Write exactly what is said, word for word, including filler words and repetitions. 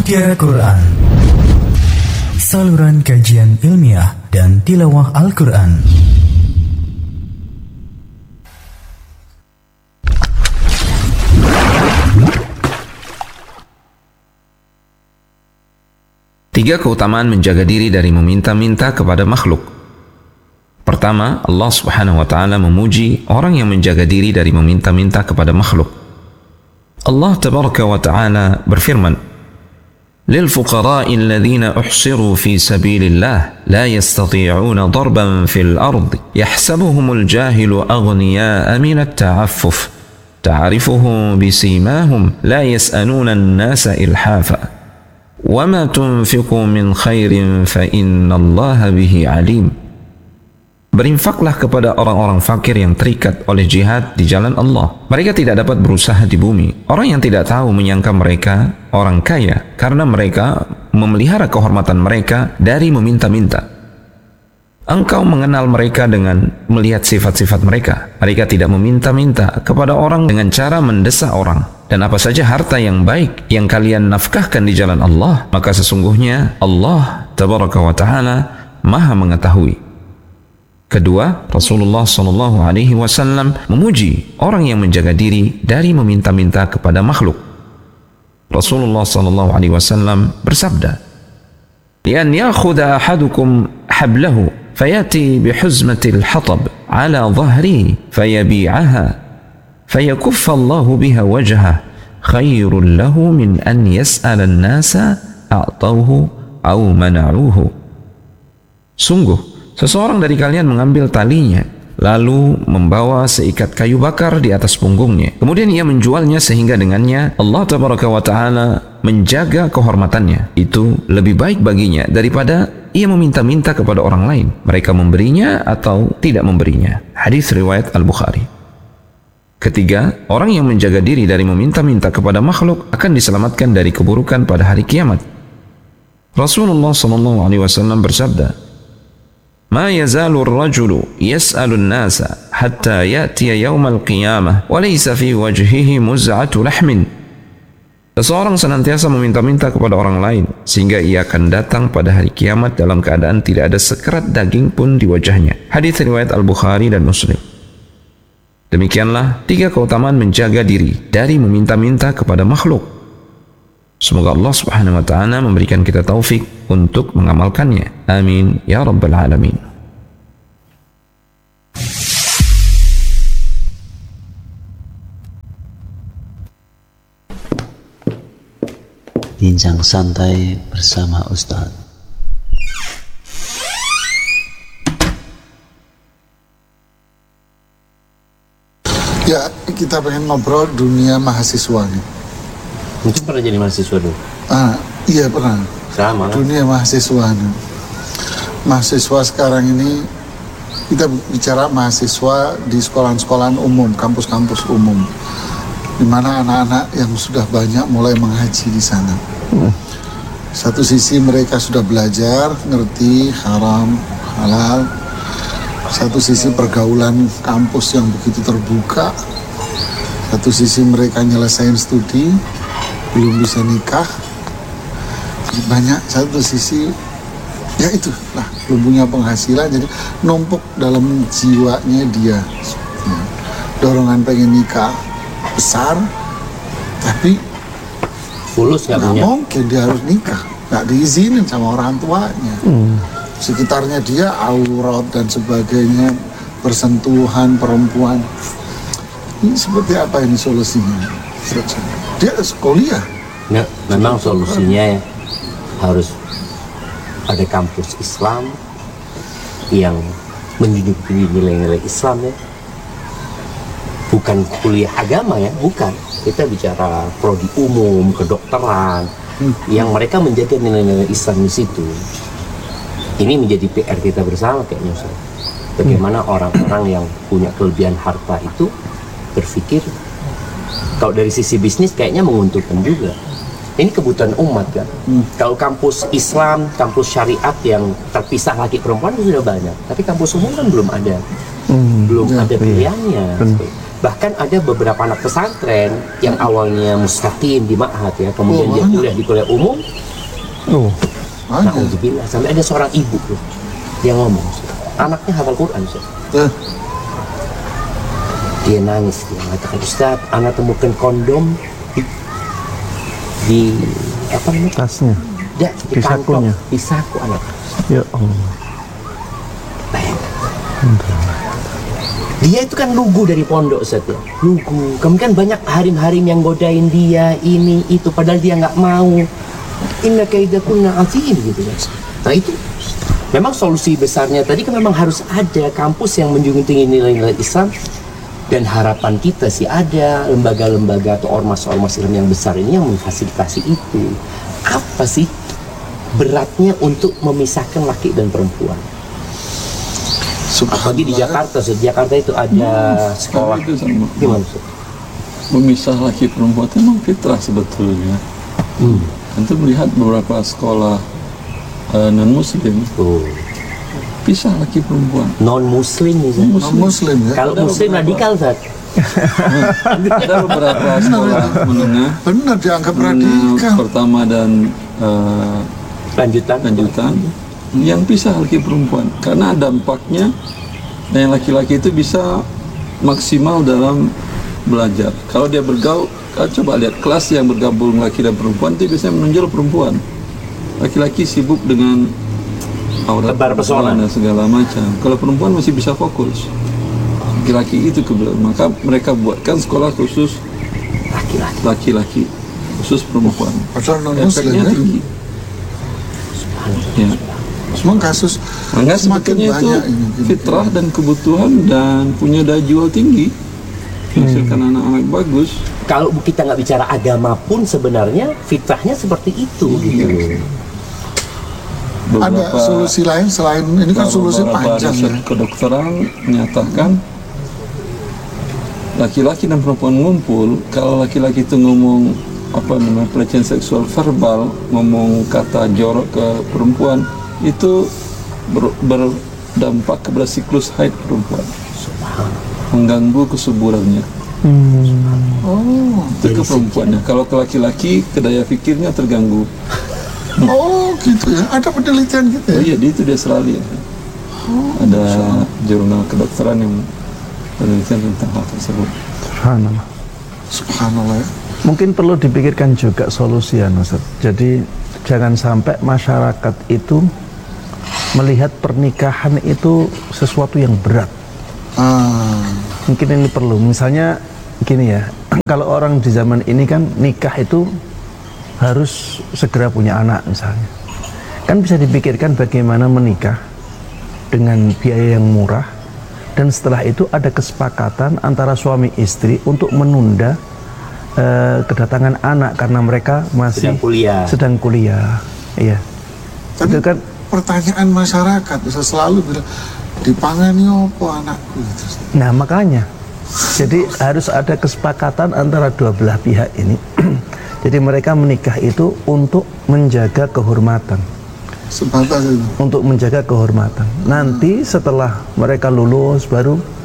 Mutiara Quran, saluran kajian ilmiah dan tilawah Al-Quran. Tiga keutamaan menjaga diri dari meminta-minta kepada makhluk. Pertama, Allah Subhanahu wa taala memuji orang yang menjaga diri dari meminta-minta kepada makhluk. Allah Tabaraka wa taala berfirman, "Lil fuqara'i alladhina uhsiru fi sabilillah la yastati'una darban fil ardi yahsabuhumul jahilu aghniya'a min at-ta'affuf ta'rifuhum bisimahum la yas'aluna an-nasa ilhafa وَمَا تُنْفِقُوا مِنْ خَيْرٍ فَإِنَّ اللَّهَ بِهِ عَلِيمٌ." Berinfaklah kepada orang-orang fakir yang terikat oleh jihad di jalan Allah. Mereka tidak dapat berusaha di bumi. Orang yang tidak tahu menyangka mereka orang kaya karena mereka memelihara kehormatan mereka dari meminta-minta. Engkau mengenal mereka dengan melihat sifat-sifat mereka. Mereka tidak meminta-minta kepada orang dengan cara mendesak orang. Dan apa saja harta yang baik yang kalian nafkahkan di jalan Allah, maka sesungguhnya Allah Tabaraka wa Ta'ala Maha mengetahui. Kedua, Rasulullah Sallallahu Alaihi Wasallam memuji orang yang menjaga diri dari meminta-minta kepada makhluk. Rasulullah Sallallahu Alaihi Wasallam bersabda, "Lian yakhudha ahadukum hablahu fayati bihuzmatil hatab ala dhahri fayabi'aha فَيَكُفَّ اللَّهُ بِهَا وَجْهَهُ خَيْرٌ لَهُ مِنْ أَنْ يَسْأَلَ النَّاسَ أَعْطَوْهُ أَوْ مَنَعُوهُ." Sungguh, seseorang dari kalian mengambil talinya, lalu membawa seikat kayu bakar di atas punggungnya. Kemudian ia menjualnya sehingga dengannya Allah Tabaraka wa Ta'ala menjaga kehormatannya. Itu lebih baik baginya daripada ia meminta-minta kepada orang lain, mereka memberinya atau tidak memberinya. Hadis riwayat Al-Bukhari. Ketiga, orang yang menjaga diri dari meminta-minta kepada makhluk akan diselamatkan dari keburukan pada hari kiamat. Rasulullah sallallahu alaihi wasallam bersabda, "Ma yazalu ar-rajulu yas'alu an-nasa hatta ya'tiya yawmal qiyamah wa laysa fi wajhihi muz'atu lahmin." Seseorang senantiasa meminta-minta kepada orang lain sehingga ia akan datang pada hari kiamat dalam keadaan tidak ada sekerat daging pun di wajahnya. Hadis riwayat Al-Bukhari dan Muslim. Demikianlah tiga keutamaan menjaga diri dari meminta-minta kepada makhluk. Semoga Allah Subhanahu wa Ta'ala memberikan kita taufik untuk mengamalkannya. Amin ya rabbal alamin. Bincang santai bersama Ustadz. Ya, kita pengen ngobrol dunia mahasiswa nih. Mungkin pernah jadi mahasiswa dulu? Ah, iya pernah. Sama kan? Dunia mahasiswa nih. Mahasiswa sekarang ini, kita bicara mahasiswa di sekolah-sekolahan umum, kampus-kampus umum, di mana anak-anak yang sudah banyak mulai mengaji di sana. Hmm. Satu sisi mereka sudah belajar, ngerti haram, halal. Satu sisi pergaulan kampus yang begitu terbuka. Satu sisi mereka nyelesain studi, belum bisa nikah. Banyak. Satu sisi, ya itu lah, belum punya penghasilan, jadi numpuk dalam jiwanya dia. Ya, dorongan pengen nikah besar, tapi fulus nggak punya. Mungkin dia harus nikah, nggak diizinin sama orang tuanya. Hmm. Sekitarnya dia aurat dan sebagainya, bersentuhan perempuan. Ini seperti apa ini solusinya? Dia kuliah. Nah, memang solusinya ya, harus ada kampus Islam yang menjunjung tinggi nilai-nilai Islam ya. Bukan kuliah agama ya, bukan. Kita bicara prodi umum, kedokteran, hmm. yang mereka menjaga nilai-nilai Islam di situ. Ini menjadi P R kita bersama kayaknya Ustaz. Bagaimana hmm. orang-orang yang punya kelebihan harta itu berpikir, kalau dari sisi bisnis kayaknya menguntungkan juga. Ini kebutuhan umat kan. Hmm. Kalau kampus Islam, kampus syariat yang terpisah laki perempuan itu sudah banyak. Tapi kampus umum kan belum ada. Hmm. Belum ya, ada pilihannya. Hmm. Bahkan ada beberapa anak pesantren yang awalnya mustaqim di ma'had ya, kemudian Oh, dia banyak. kuliah di kuliah umum. Oh, Ada. Na'udzubillah, sampai ada seorang ibu tuh dia ngomong, anaknya hafal Quran, Ustaz. Eh, Dia nangis, dia mengatakan, Ustaz, anak temukan kondom di, di apa namanya? tasnya. Tidak, di, Di kantong, sakunya. di saku anak. Ya Allah. Dia itu kan lugu dari pondok, Ustaz ya. Lugu. Kemudian banyak harim-harim yang godain dia, ini, itu. Padahal dia nggak mau. Inna kaidakunna azim gitu kan. Nah itu memang solusi besarnya tadi kan memang harus ada kampus yang menjunjung tinggi nilai-nilai Islam. Dan harapan kita sih ada lembaga-lembaga atau ormas-ormas Islam yang besar ini yang memfasilitasi itu. Apa sih beratnya untuk memisahkan laki dan perempuan? Apalagi di subhanallah. Jakarta, di Jakarta itu ada sekolah. Itu sama. Gimana Ustaz? Memisah laki perempuan itu memang fitrah sebetulnya. Hmm. Tentu melihat beberapa sekolah uh, non muslim Oh. pisah laki perempuan. Non muslim nih. Ustaz. Non muslim ya. Kalau muslim radikal, Ustaz. Ada beberapa sekolah menengah, Benar dianggap menengah radikal. pertama dan uh, Lanjutan. lanjutan yang pisah laki perempuan karena dampaknya yang laki-laki itu bisa maksimal dalam belajar. Kalau dia bergaul, kau coba lihat kelas yang bergabung laki dan perempuan itu biasanya menonjol perempuan. Laki-laki sibuk dengan aurat Tebar pesona. dan segala macam. Kalau perempuan masih bisa fokus. Laki-laki itu kebetulan, maka mereka buatkan sekolah khusus Laki-laki. laki-laki, khusus perempuan. Padahal non muslim Efeknya ya. tinggi. Ya. Semua kasus Maka semakin sebetulnya itu banyak ini. gini. fitrah dan kebutuhan dan punya daya jual tinggi, menghasilkan anak-anak bagus. Kalau kita nggak bicara agama pun sebenarnya fitrahnya seperti itu gitu. Ada solusi lain selain ini kan solusi beberapa panjang ya. riset kedokteran menyatakan laki-laki dan perempuan ngumpul, kalau laki-laki itu ngomong apa namanya pelecehan seksual verbal, ngomong kata jorok ke perempuan, itu ber- berdampak kepada siklus haid perempuan, mengganggu kesuburannya. Oh, Itu ke perempuannya. Kalau ke laki-laki, kedaya pikirnya terganggu. oh gitu ya. Ada penelitian gitu Oh ya. iya, di itu di Australia. Ada jurnal kedokteran yang penelitian tentang hal tersebut. Subhanallah. Subhanallah ya. Mungkin perlu dipikirkan juga solusi ya, Ustaz. Jadi jangan sampai masyarakat itu melihat pernikahan itu sesuatu yang berat. Ah, Mungkin ini perlu. Misalnya gini ya, kalau orang di zaman ini kan nikah itu harus segera punya anak misalnya. Kan bisa dipikirkan bagaimana menikah dengan biaya yang murah, dan setelah itu ada kesepakatan antara suami istri untuk menunda eh, kedatangan anak karena mereka masih Sedang kuliah. sedang kuliah. Iya. tapi Itu kan pertanyaan masyarakat bisa selalu bilang dipangani opo anakku gitu. Nah makanya, jadi harus ada kesepakatan antara dua belah pihak ini. Jadi mereka menikah itu untuk menjaga kehormatan, Sebatas itu. untuk menjaga kehormatan. Nanti setelah mereka lulus baru